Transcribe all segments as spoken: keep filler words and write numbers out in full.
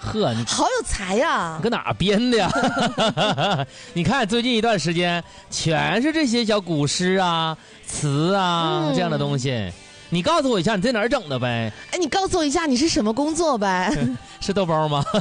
呵，你好有才呀！ 搁哪儿编的呀？你看最近一段时间，全是这些小古诗啊、词啊、嗯、这样的东西。你告诉我一下，你在哪儿整的呗？ 哎，你告诉我一下，你是什么工作呗？ 是豆包吗？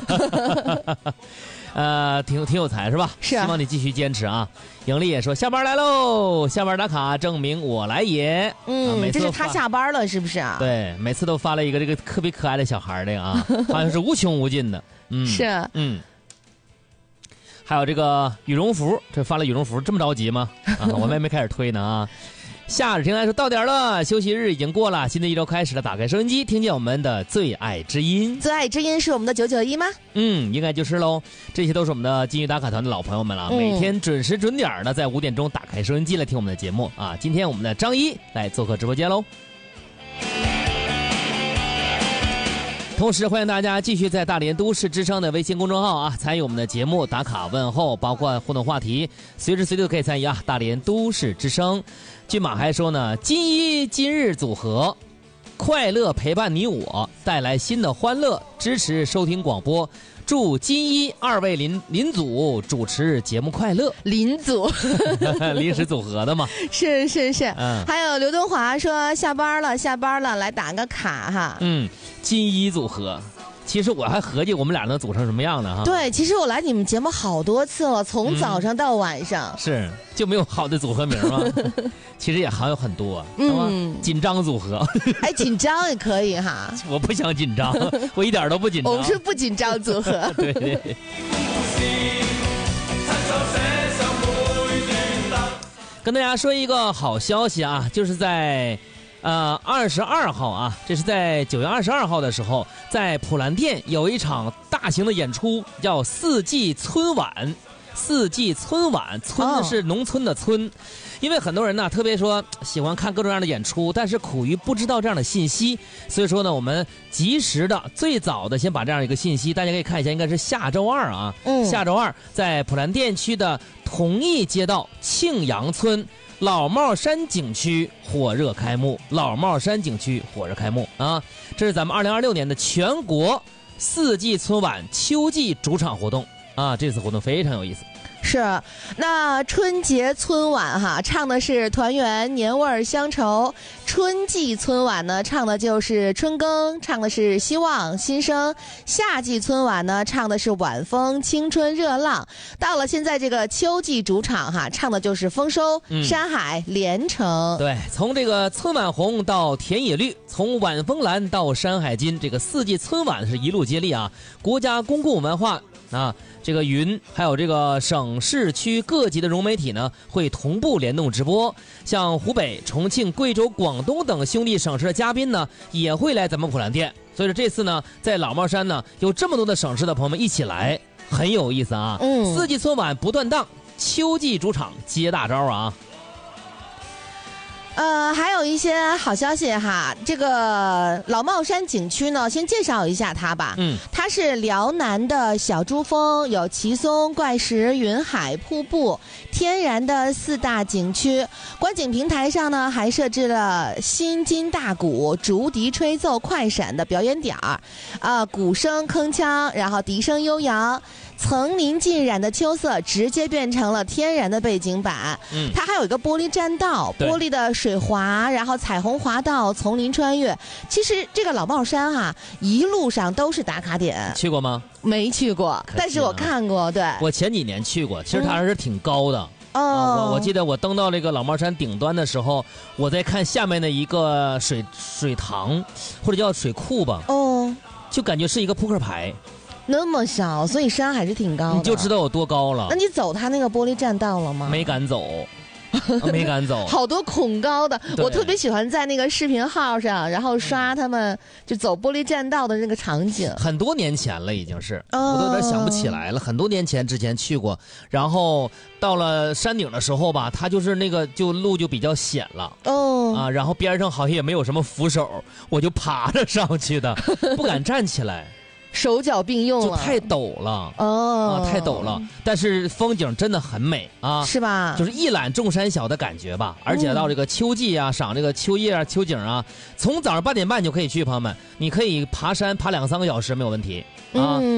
呃，挺挺有才是吧？ 是、啊， 希望你继续坚持啊！盈利也说下班来喽，下班打卡证明我来也。 嗯，啊、每次这是他下班了是不是啊？ 对，每次都发了一个这个特别可爱的小孩的啊，好像是无穷无尽的。嗯， 是， 嗯。还有这个羽绒服，这发了羽绒服，这么着急吗？啊，我们还没开始推呢啊。夏日听来说到点了，休息日已经过了，新的一周开始了，打开收音机，听见我们的最爱之音。 最爱之音是我们的九九一吗？ 嗯，应该就是喽。这些都是我们的金鱼打卡团的老朋友们了，嗯、每天准时准点的在五点钟打开收音机来听我们的节目啊。今天我们的张一来做客直播间喽。同时欢迎大家继续在大连都市之声的微信公众号啊参与我们的节目打卡问候，包括互动话题，随时随地都可以参与啊。大连都市之声，骏马还说呢，金一今日组合，快乐陪伴你我，带来新的欢乐，支持收听广播。祝金一二位邻邻组主持节目快乐。 邻组临时组合的嘛。 是是是、 嗯、 还有刘东华说下班了下班了，来打个卡哈。 嗯，金一组合，其实我还合计我们俩能组成什么样呢哈。 对，其实我来你们节目好多次了，从早上到晚上、 嗯、是就没有好的组合名吗？其实也还有很多， 嗯， 紧张组合， 哎，紧张也可以哈。 我不想紧张，我一点都不紧张。 我们是不紧张组合。 对对。跟大家说一个好消息啊，就是在呃二十二号啊，这是在九月二十二号的时候，在普兰店有一场大型的演出，叫四季春晚。四季春晚，村是农村的村。哦，因为很多人呢，特别说喜欢看各种各样的演出，但是苦于不知道这样的信息，所以说呢，我们及时的、最早的先把这样一个信息，大家可以看一下，应该是下周二啊，嗯，下周二在普兰店区的同义街道庆阳村老帽山景区火热开幕，老帽山景区火热开幕啊！这是咱们二零二六年的全国四季春晚秋季主场活动啊！这次活动非常有意思。 是，那春节春晚哈，唱的是团圆年味乡愁；春季春晚呢，唱的就是春耕，唱的是希望新生；夏季春晚呢，唱的是晚风青春热浪。到了现在这个秋季主场哈，唱的就是丰收、嗯、山海连城。 对，从这个春晚红到田野绿，从晚风蓝到山海金，这个四季春晚是一路接力啊！国家公共文化啊，这个云还有这个省市区各级的融媒体呢，会同步联动直播。像湖北、重庆、贵州、广东等兄弟省市的嘉宾呢，也会来咱们普兰店。所以说这次呢，在老帽山呢，有这么多的省市的朋友们一起来，很有意思啊。嗯，四季春晚不断档，秋季主场接大招啊。 呃，还有一些好消息哈，这个老帽山景区呢，先介绍一下它吧。嗯，它是辽南的小珠峰，有奇松、怪石、云海、瀑布，天然的四大景区。观景平台上呢，还设置了新金大鼓、竹笛吹奏快闪的表演点儿，啊、呃，鼓声铿锵，然后笛声悠扬。层林尽染的秋色直接变成了天然的背景板。嗯，它还有一个玻璃栈道，玻璃的水滑，然后彩虹滑道，丛林穿越。其实这个老帽山哈、啊，一路上都是打卡点。 去过吗？ 没去过，但是我看过。对， 我前几年去过，其实它还是挺高的。 嗯、哦、 啊，我我记得我登到这个老帽山顶端的时候，我在看下面的一个水水塘，或者叫水库吧。哦，就感觉是一个扑克牌。 那么小，所以山还是挺高的， 你就知道有多高了。 那你走它那个玻璃栈道了吗？ 没敢走，没敢走。 好多恐高的，我特别喜欢在那个视频号上，然后刷他们就走玻璃栈道的那个场景。 很多年前了，已经是，哦、我都有点想不起来了。很多年前之前去过，然后到了山顶的时候吧，它就是那个就路就比较险了。哦啊，然后边上好像也没有什么扶手，我就爬着上去的，不敢站起来。 手脚并用了， 就太陡了哦、 啊，太陡了。但是风景真的很美啊， 是吧？ 就是一览众山小的感觉吧。而且到这个秋季啊，赏这个秋叶啊、秋景啊，从早上八点半就可以去，朋友们，你可以爬山爬两三个小时没有问题啊。嗯